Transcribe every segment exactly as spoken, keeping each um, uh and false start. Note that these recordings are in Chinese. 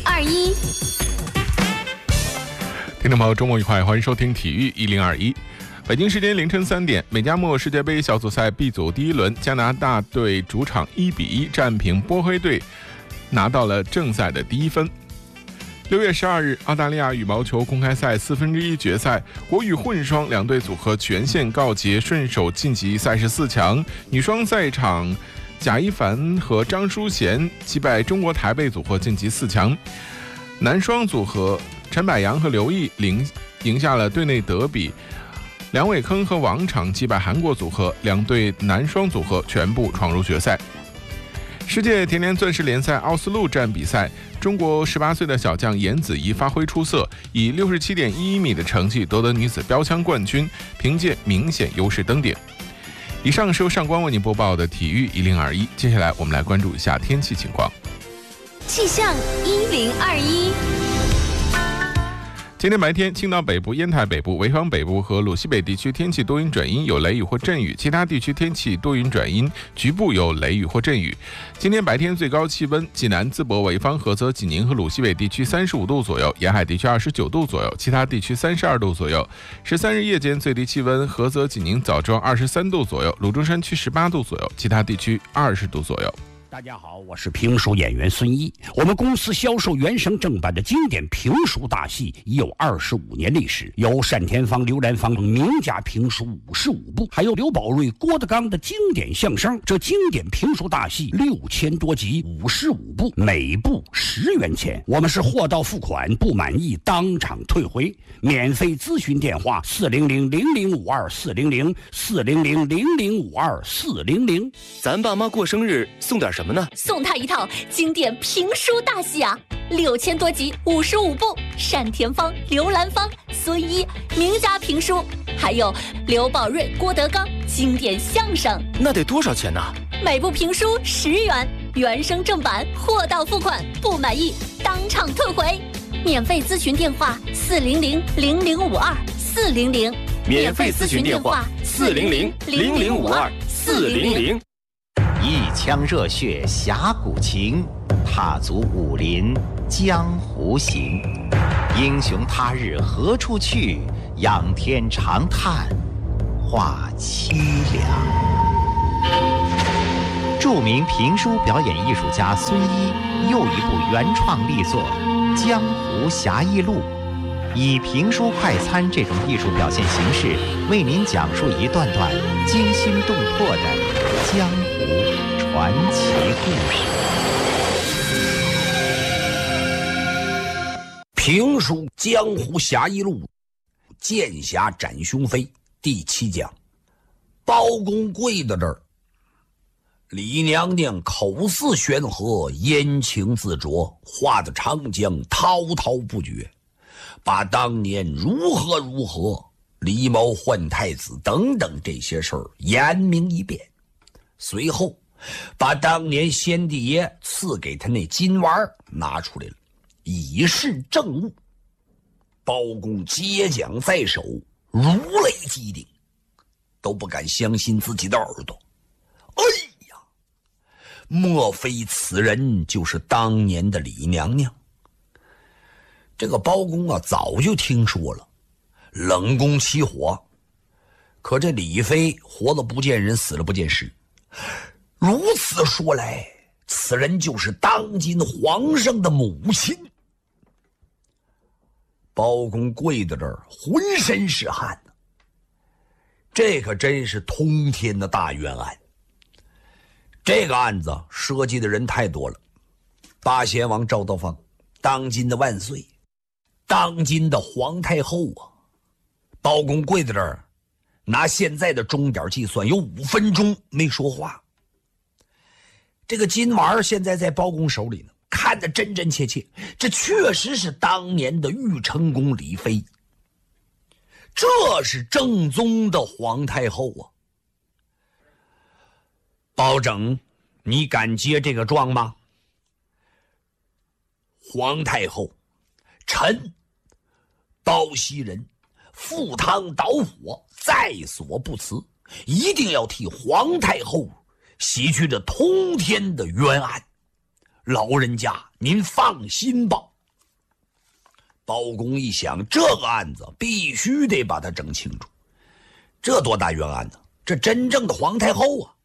二一。 听众朋友，周末愉快，欢迎收听体育一零二一。北京时间凌晨三点，美加墨世界杯小组赛 B 组第一轮，加拿大队主场一比一战平波黑队，拿到了正赛的第一分。六月十二日，澳大利亚羽毛球公开赛四分之一决赛，国羽混双两队组合全线告捷，顺手晋级赛事四强。女双赛场，贾一凡和张淑娴击败中国台北组合晋级四强。男双组合，陈百阳和刘毅赢赢下了队内德比，梁伟铿和王昶击败韩国组合，两队男双组合全部闯入决赛。世界田联钻石联赛奥斯陆站比赛，中国十八岁的小将颜子怡发挥出色，以六十七点一一米的成绩夺得女子标枪冠军，凭借明显优势登顶。以上是由上官为您播报的体育一零二一，接下来我们来关注一下天气情况。 气象一零二一。 今天白天，青岛北部、烟台北部、潍坊北部和鲁西北地区天气多云转阴，有雷雨或阵雨；其他地区天气多云转阴，局部有雷雨或阵雨。今天白天最高气温，济南、淄博、潍坊、菏泽、济宁和鲁西北地区三十五度左右，沿海地区二十九度左右，其他地区三十二度左右。十三日夜间最低气温，菏泽、济宁、枣庄二十三度左右，鲁中山区十八度左右，其他地区二十度左右。 大家好，我是评书演员孙一。我们公司销售原声正版的经典评书大戏已有二十五年历史，有单田芳、刘兰芳名家评书五十五部，还有刘宝瑞、郭德纲的经典相声。这经典评书大戏六千多集，五十五部，每部十元钱。我们是货到付款，不满意当场退回。免费咨询电话：四零零零零五二四零零四零零零零五二四零零。 咱爸妈过生日送点什么呢？ 送他一套经典评书大戏啊，六千多集，五十五部，单田芳、刘兰芳、孙一名家评书，还有刘宝瑞、郭德纲经典相声。 那得多少钱呢？ 每部评书十元，原声正版，货到付款，不满意当场退回。免费咨询电话：四零零零零五二四零零。 免费咨询电话：四零零零零五二四零零。 一腔热血侠骨情，踏足武林江湖行。英雄他日何处去？仰天长叹话凄凉。著名评书表演艺术家孙一又一部原创力作《江湖侠义录》，以评书快餐这种艺术表现形式，为您讲述一段段惊心动魄的江湖传奇故事。 评书《江湖侠义录》，剑侠斩雄飞第七讲。包公跪在这儿，李娘娘口似悬河，言情自酌，话的长江滔滔不绝，把当年如何如何李某换太子等等这些事儿言明一遍。随后把当年先帝爷赐给他那金丸拿出来了，以示证物。包公接奖在手，如雷击顶，都不敢相信自己的耳朵。哎呀，莫非此人就是当年的李娘娘？这个包公啊，早就听说了，冷宫起火，可这李妃活了不见人，死了不见尸。如此说来，此人就是当今皇上的母亲。包公跪在这儿，浑身是汗呢。这可真是通天的大冤案。这个案子涉及的人太多了，八贤王赵道芳，当今的万岁，当今的皇太后啊。包公跪在这儿，拿现在的钟点计算，有五分钟没说话。这个金丸现在在包公手里呢，看得真真切切，这确实是当年的玉成公李妃，这是正宗的皇太后啊。包拯，你敢接这个状吗？皇太后，臣包袭人赴汤蹈火，在所不辞，一定要替皇太后洗去这通天的冤案。老人家您放心吧。 包公一想，这个案子必须得把它整清楚，这多大冤案呢？这真正的皇太后啊！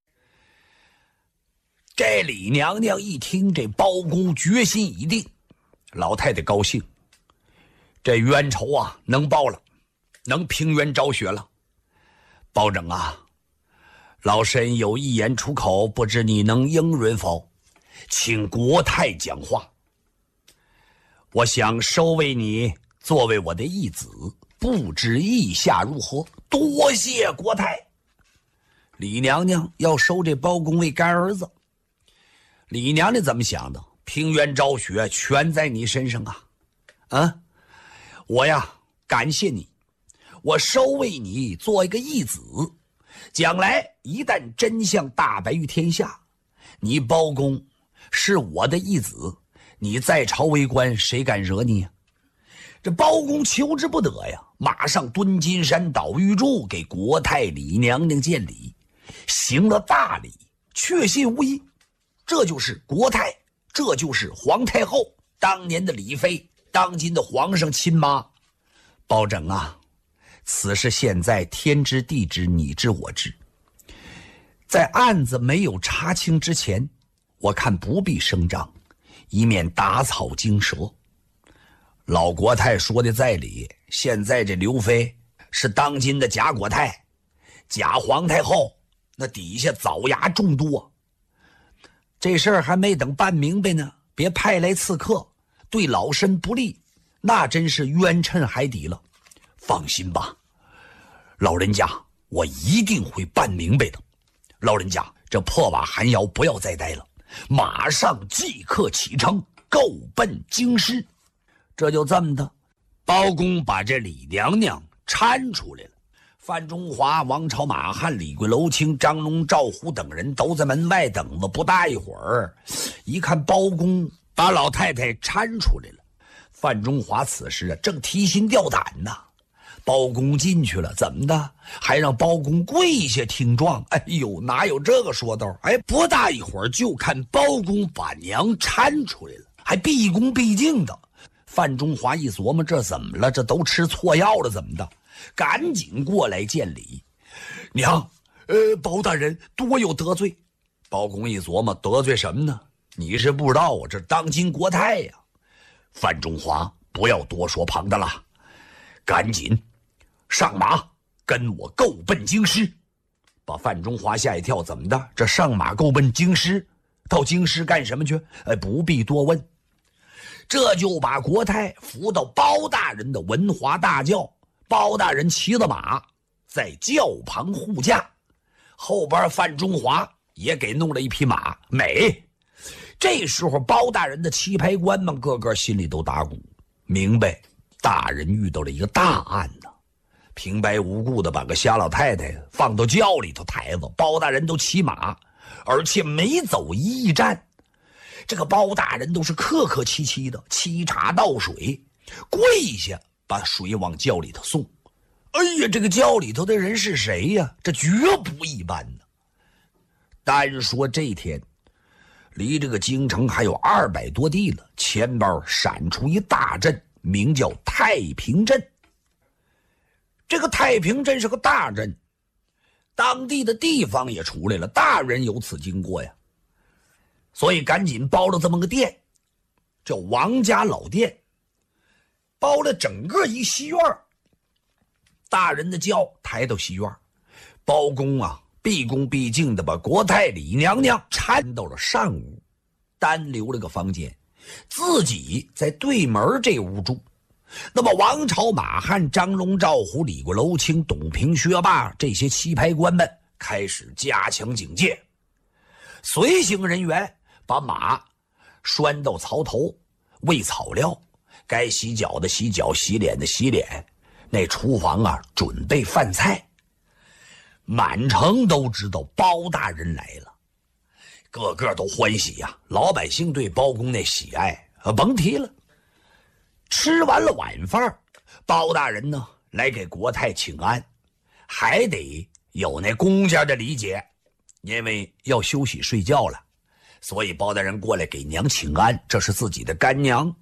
这李娘娘一听这包公决心已定，老太太高兴，这冤仇啊能报了，能平冤昭雪了。包拯啊，老身有一言出口，不知你能应允否？请国太讲话。我想收为你作为我的义子，不知意下如何？多谢国太。李娘娘要收这包公为干儿子。李娘娘怎么想的？平冤昭雪全在你身上啊！啊，我呀感谢你，我收为你做一个义子，将来一旦真相大白于天下，你包公是我的义子，你在朝为官，谁敢惹你呀？这包公求之不得呀，马上蹲金山倒玉柱，给国太李娘娘见礼，行了大礼，确信无疑。这就是国太，这就是皇太后，当年的李妃，当今的皇上亲妈。包拯啊，此事现在天知地知，你知我知，在案子没有查清之前，我看不必声张，以免打草惊蛇。老国太说的在理，现在这刘妃是当今的假国太，假皇太后，那底下爪牙众多。这事儿还没等办明白呢，别派来刺客，对老身不利，那真是冤沉海底了。放心吧，老人家，我一定会办明白的。老人家，这破瓦寒窑不要再待了，马上即刻启程，够奔京师。这就这么的，包公把这李娘娘搀出来了。范中华、王朝、马汉、李贵、娄清、张龙、赵虎等人都在门外等着。不大一会儿，一看包公把老太太搀出来了。范中华此时啊正提心吊胆呢。包公进去了，怎么的？还让包公跪下听状。哎呦，哪有这个说道？哎，不大一会儿，就看包公把娘搀出来了，还毕恭毕敬的。范中华一琢磨，这怎么了？这都吃错药了，怎么的？赶紧过来见礼。娘，呃，包大人多有得罪。包公一琢磨，得罪什么呢？你是不知道啊，这当今国太呀。范中华，不要多说旁的了，赶紧上马，跟我够奔京师。把范中华吓一跳，怎么的？这上马够奔京师？到京师干什么去？哎，不必多问。这就把国太扶到包大人的文华大轿，包大人骑着马在轿旁护驾，后边范中华也给弄了一匹马，美。这时候包大人的棋牌官们个个心里都打鼓，明白大人遇到了一个大案呢。平白无故的把个瞎老太太放到轿里头抬着，包大人都骑马，而且每走一驿站，这个包大人都是客客气气的，沏茶倒水，跪下把水往轿里头送。哎呀，这个轿里头的人是谁呀？这绝不一般呢。单说这天离这个京城还有二百多地了，前边闪出一大镇，名叫太平镇。这个太平镇是个大镇，当地的地方也出来了，大人有此经过呀，所以赶紧包了这么个店，叫王家老店，包了整个一西院。大人的轿抬到西院，包公啊毕恭毕敬的把国太李娘娘搀到了上屋，单留了个房间，自己在对门这屋住。那么王朝、马汉、张龙、赵虎、李贵、娄清、董平、薛霸这些棋牌官们开始加强警戒，随行人员把马拴到槽头，喂草料，该洗脚的洗脚，洗脸的洗脸。那厨房啊准备饭菜，满城都知道包大人来了，个个都欢喜呀、啊。老百姓对包公那喜爱啊，甭提了。吃完了晚饭，包大人呢来给国太请安，还得有那公家的理解，因为要休息睡觉了，所以包大人过来给娘请安，这是自己的干娘，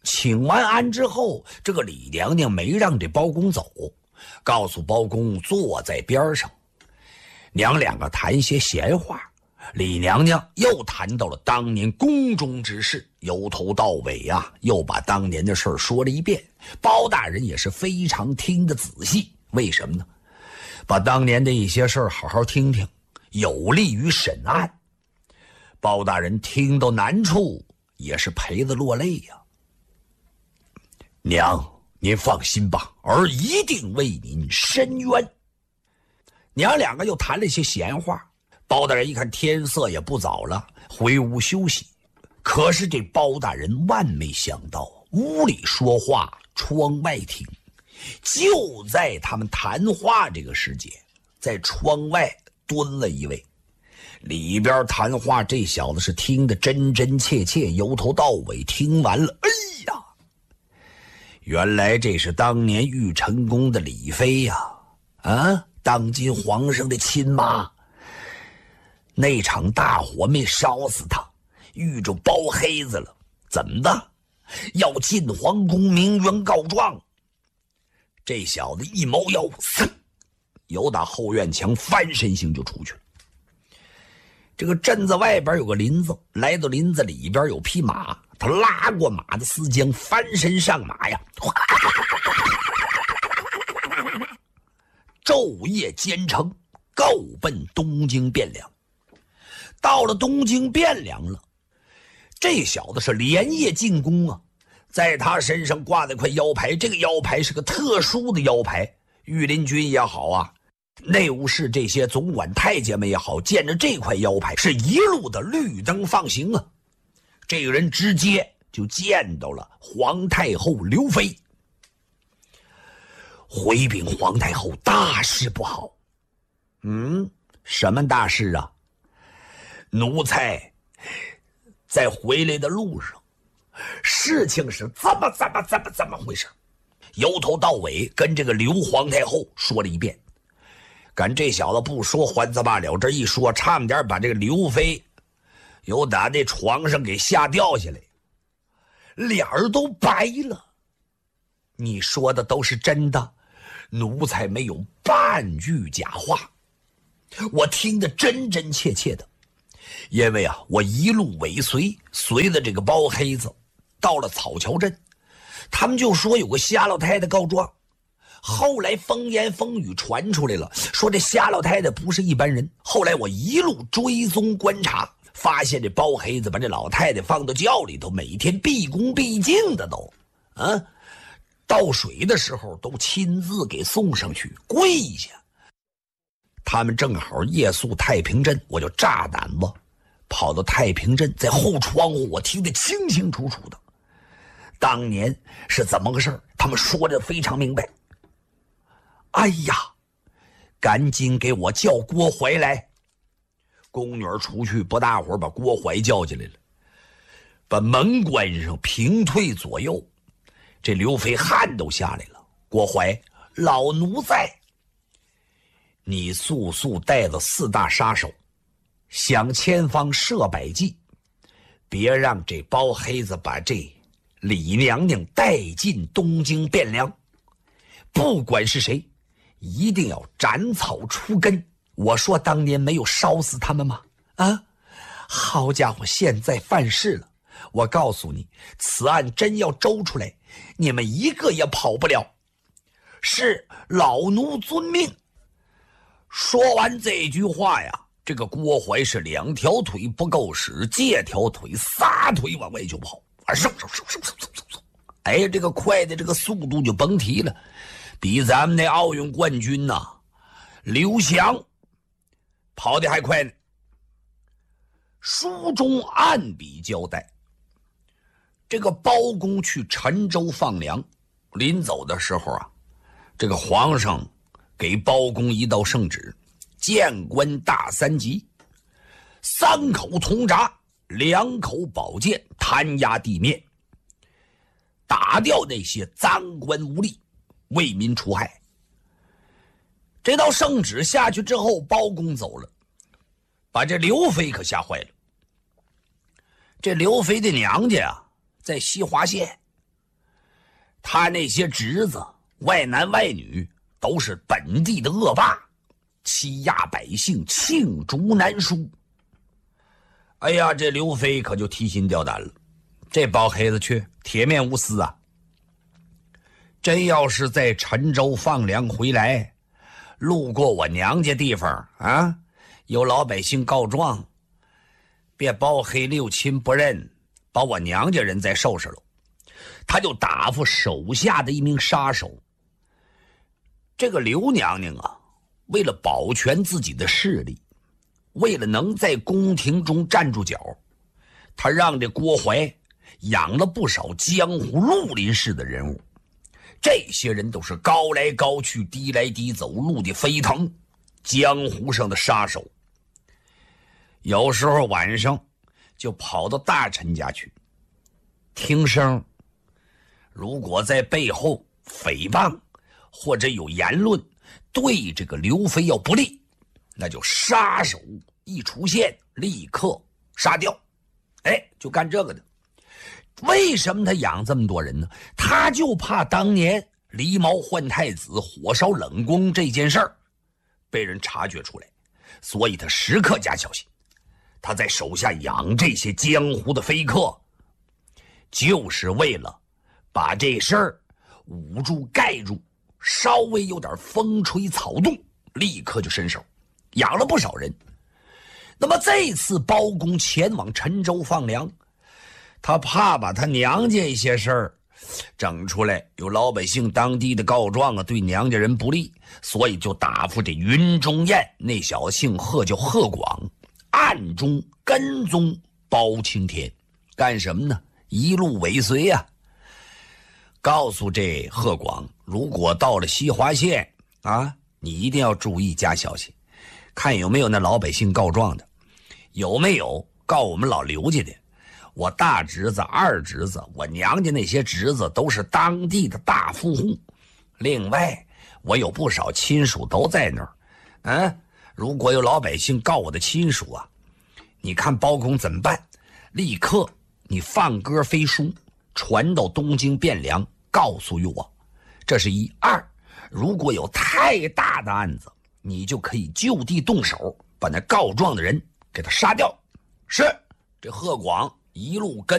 请完安之后，这个李娘娘没让这包公走，告诉包公坐在边上，娘两个谈些闲话。李娘娘又谈到了当年宫中之事，由头到尾啊，又把当年的事儿说了一遍。包大人也是非常听得仔细，为什么呢？把当年的一些事儿好好听听，有利于审案。包大人听到难处，也是陪着落泪呀、啊。娘，您放心吧，儿一定为您伸冤。娘两个又谈了一些闲话。包大人一看天色也不早了，回屋休息。可是这包大人万没想到，屋里说话，窗外听。就在他们谈话这个时节，在窗外蹲了一位。里边谈话，这小子是听得真真切切，由头到尾听完了。哎呀，原来这是当年玉成宫的李妃呀，啊，当今皇上的亲妈。那场大火没烧死他，遇着包黑子了，怎么的？要进皇宫鸣冤告状。这小子一猫腰，嗖，由打后院墙翻身型就出去了。这个镇子外边有个林子，来到林子里边有匹马，他拉过马的丝缰，翻身上马呀，昼夜兼程，够奔东京汴梁。到了东京汴梁了，这小子是连夜进宫啊，在他身上挂了块腰牌，这个腰牌是个特殊的腰牌。御林军也好啊，内务室这些总管太监们也好，见着这块腰牌是一路的绿灯放行啊。这个人直接就见到了皇太后刘妃，回禀皇太后，大事不好。嗯，什么大事啊？奴才在回来的路上，事情是怎么怎么怎么怎么回事，由头到尾跟这个刘皇太后说了一遍。赶这小子不说还则罢了，这一说差点把这个刘妃由打那床上给吓掉下来，脸儿都白了。你说的都是真的，奴才没有半句假话，我听得真真切切的。因为啊，我一路尾随，随着这个包黑子到了草桥镇，他们就说有个瞎老太太告状。后来风言风语传出来了，说这瞎老太太不是一般人。后来我一路追踪观察，发现这包黑子把这老太太放到轿里头，每天毕恭毕敬的都，啊，倒水的时候都亲自给送上去，跪下。他们正好夜宿太平镇，我就炸胆子跑到太平镇，在后窗户我听得清清楚楚的。当年是怎么个事儿，他们说的非常明白。哎呀，赶紧给我叫郭槐来。宫女出去不大会儿，把郭槐叫进来了，把门关上，平退左右。这刘妃汗都下来了。郭槐，老奴在。你速速带着四大杀手，想千方设百计，别让这包黑子把这李娘娘带进东京汴梁。不管是谁，一定要斩草除根。我说当年没有烧死他们吗？啊，好家伙，现在犯事了。我告诉你，此案真要周出来，你们一个也跑不了。是老奴遵命。说完这句话呀，这个郭槐是两条腿不够使，借条腿撒腿往外就跑啊！嗖嗖嗖嗖嗖嗖嗖！哎，这个快的这个速度就甭提了，比咱们那奥运冠军呐、啊、刘翔跑得还快呢。书中暗笔交代，这个包公去陈州放粮，临走的时候啊，这个皇上给包公一道圣旨，谏官大三级，三口铜铡，两口宝剑，弹压地面，打掉那些赃官污吏，为民除害。这道圣旨下去之后，包公走了，把这刘妃可吓坏了。这刘妃的娘家啊，在西华县， 他那些侄子外男外女都是本地的恶霸，欺压百姓，罄竹难书。哎呀，这刘飞可就提心吊胆了，这包黑子去铁面无私啊！真要是在陈州放粮回来，路过我娘家地方啊，有老百姓告状，别包黑六亲不认，把我娘家人再收拾了。他就打发手下的一名杀手。这个刘娘娘啊，为了保全自己的势力，为了能在宫廷中站住脚，他让这郭槐养了不少江湖绿林式的人物。这些人都是高来高去，低来低走，路的飞腾，江湖上的杀手。有时候晚上就跑到大臣家去听声，如果在背后诽谤或者有言论对这个刘飞要不利，那就杀手一出现立刻杀掉。哎，就干这个的。为什么他养这么多人呢？他就怕当年狸猫换太子，火烧冷宫这件事儿被人察觉出来，所以他时刻加小心。他在手下养这些江湖的飞客，就是为了把这事儿捂住盖住，稍微有点风吹草动立刻就伸手，养了不少人。那么这次包公前往陈州放粮，他怕把他娘家一些事儿整出来，有老百姓当地的告状啊，对娘家人不利，所以就打发这云中彦那小子姓贺，叫贺广，暗中跟踪包青天，干什么呢？一路尾随啊，告诉这贺广，如果到了西华县啊，你一定要注意加小心，看有没有那老百姓告状的，有没有告我们老刘家的。我大侄子、二侄子，我娘家那些侄子都是当地的大富户。另外，我有不少亲属都在那儿。嗯，如果有老百姓告我的亲属啊，你看包公怎么办？立刻你放歌飞书，传到东京汴梁，告诉于我。这是一。二，如果有太大的案子，你就可以就地动手，把那告状的人给他杀掉。是，这贺广一路跟